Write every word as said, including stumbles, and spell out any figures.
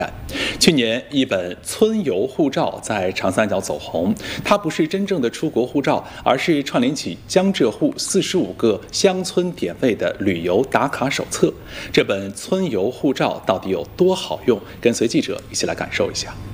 去年，一本村游护照在长三角走红。它不是真正的出国护照，而是串联起江浙沪四十五个乡村点位的旅游打卡手册。这本村游护照到底有多好用？跟随记者一起来感受一下。